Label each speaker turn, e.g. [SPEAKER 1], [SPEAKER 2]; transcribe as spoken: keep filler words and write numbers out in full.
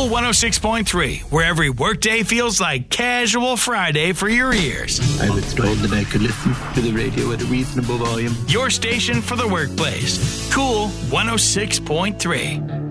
[SPEAKER 1] Cool one oh six point three, where every workday feels like casual Friday for your ears.
[SPEAKER 2] I was told that I could listen to the radio at a reasonable volume.
[SPEAKER 1] Your station for the workplace. Cool one oh six point three.